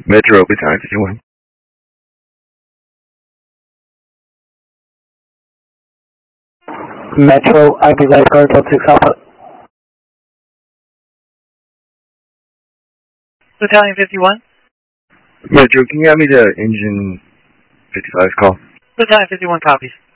Metro, Battalion 51. Metro, IP Lifeguard, 6 Alpha. Battalion 51. Metro, can you have me to engine 55's call? Battalion 51 copies.